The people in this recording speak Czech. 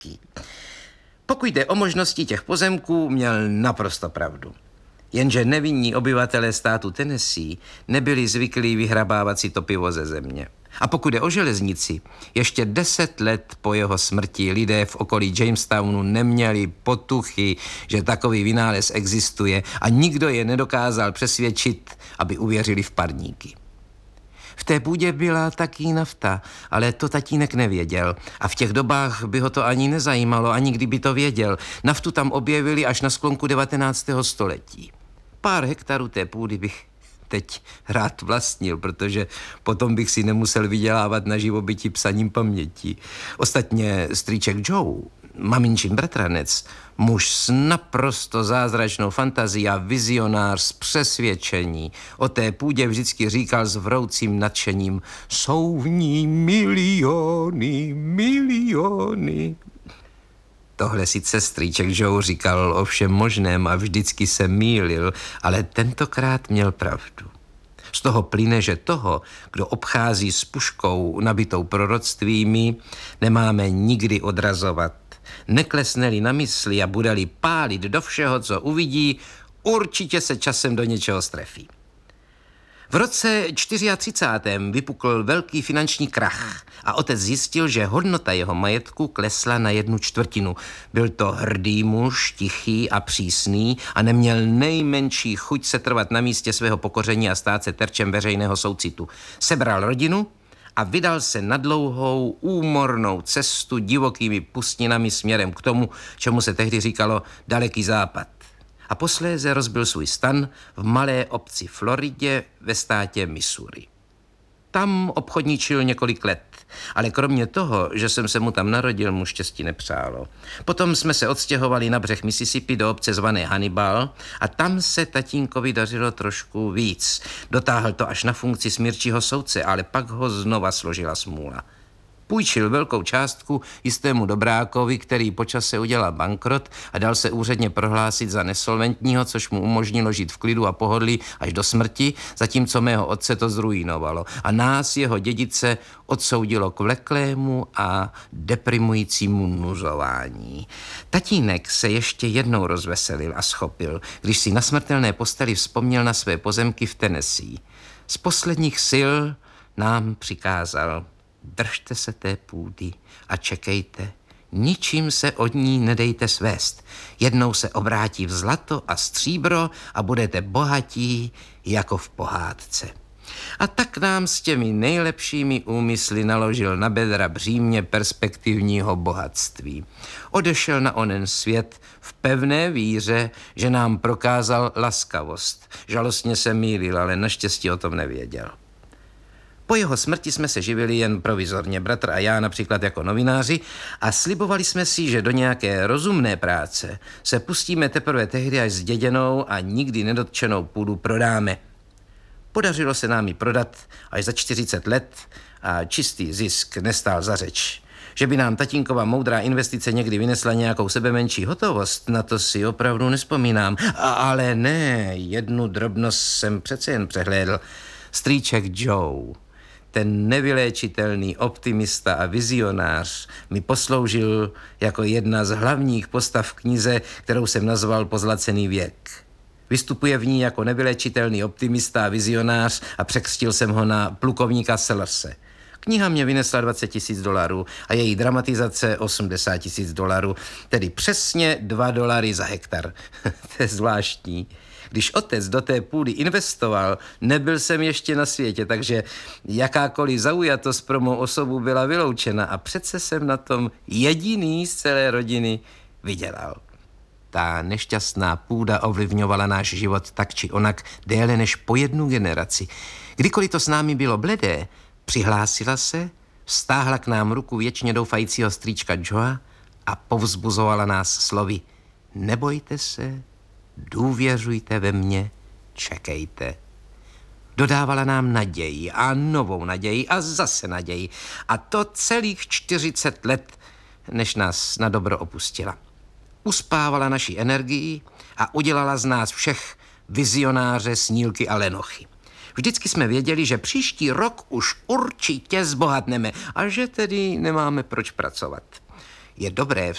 Pokud jde o možnosti těch pozemků, měl naprosto pravdu. Jenže nevinní obyvatelé státu Tennessee nebyli zvyklí vyhrabávat si to pivo ze země. A pokud jde o železnici, ještě 10 let po jeho smrti lidé v okolí Jamestownu neměli potuchy, že takový vynález existuje a nikdo je nedokázal přesvědčit, aby uvěřili v parníky. V té půdě byla taky nafta, ale to tatínek nevěděl a v těch dobách by ho to ani nezajímalo, ani kdyby to věděl. Naftu tam objevili až na sklonku 19. století. Pár hektarů té půdy bych teď rád vlastnil, protože potom bych si nemusel vydělávat na živobytí psaním paměti. Ostatně strýček Joe, maminčin bratranec, muž s naprosto zázračnou fantazií a vizionář z přesvědčení, o té půdě vždycky říkal s vroucím nadšením: jsou v ní miliony, miliony. Tohle sice strýček Joe říkal o všem možném a vždycky se mýlil, ale tentokrát měl pravdu. Z toho plyne, že toho, kdo obchází s puškou nabitou proroctvími, nemáme nikdy odrazovat. Neklesne-li na mysli a bude-li pálit do všeho, co uvidí, určitě se časem do něčeho strefí. V roce 34. vypukl velký finanční krach a otec zjistil, že hodnota jeho majetku klesla na 1/4. Byl to hrdý muž, tichý a přísný a neměl nejmenší chuť se trvat na místě svého pokoření a stát se terčem veřejného soucitu. Sebral rodinu a vydal se na dlouhou, úmornou cestu divokými pustninami směrem k tomu, čemu se tehdy říkalo Daleký západ. A posléze rozbil svůj stan v malé obci Floridě ve státě Missouri. Tam obchodničil několik let, ale kromě toho, že jsem se mu tam narodil, mu štěstí nepřálo. Potom jsme se odstěhovali na břeh Mississippi do obce zvané Hannibal a tam se tatínkovi dařilo trošku víc. Dotáhl to až na funkci smírčího soudce, ale pak ho znova složila smůla. Půjčil velkou částku jistému dobrákovi, který po čase udělal bankrot a dal se úředně prohlásit za nesolventního, což mu umožnilo žít v klidu a pohodlí až do smrti, zatímco mého otce to zruinovalo. A nás, jeho dědice, odsoudilo k vleklému a deprimujícímu nuzování. Tatínek se ještě jednou rozveselil a schopil, když si na smrtelné posteli vzpomněl na své pozemky v Tennessee. Z posledních sil nám přikázal: držte se té půdy a čekejte. Ničím se od ní nedejte svést. Jednou se obrátí v zlato a stříbro a budete bohatí jako v pohádce. A tak nám s těmi nejlepšími úmysly naložil na bedra břímě perspektivního bohatství. Odešel na onen svět v pevné víře, že nám prokázal laskavost. Žalostně se mýlil, ale naštěstí o tom nevěděl. Po jeho smrti jsme se živili jen provizorně, bratr a já například jako novináři, a slibovali jsme si, že do nějaké rozumné práce se pustíme teprve tehdy, až zděděnou a nikdy nedotčenou půdu prodáme. Podařilo se nám ji prodat až za 40 let a čistý zisk nestál za řeč. Že by nám tatínkova moudrá investice někdy vynesla nějakou sebemenší hotovost, na to si opravdu nespomínám. Ale ne, jednu drobnost jsem přece jen přehlédl. Strýček Joe, ten nevyléčitelný optimista a vizionář, mi posloužil jako jedna z hlavních postav v knize, kterou jsem nazval Pozlacený věk. Vystupuje v ní jako nevyléčitelný optimista a vizionář a překřtil jsem ho na plukovníka Sellerse. Kniha mě vynesla $20,000 a její dramatizace $80,000, tedy přesně $2 za hektar. To je zvláštní. Když otec do té půdy investoval, nebyl jsem ještě na světě, takže jakákoliv zaujatost pro mou osobu byla vyloučena a přece jsem na tom jediný z celé rodiny vydělal. Ta nešťastná půda ovlivňovala náš život tak či onak déle než po jednu generaci. Kdykoliv to s námi bylo bledé, přihlásila se, vztáhla k nám ruku věčně doufajícího strýčka Joea a povzbuzovala nás slovy: nebojte se, důvěřujte ve mě, čekejte. Dodávala nám naději a novou naději a zase naději. A to celých 40 let, než nás na dobro opustila. Uspávala naši energii a udělala z nás všech vizionáře, snílky a lenochy. Vždycky jsme věděli, že příští rok už určitě zbohatneme a že tedy nemáme proč pracovat. Je dobré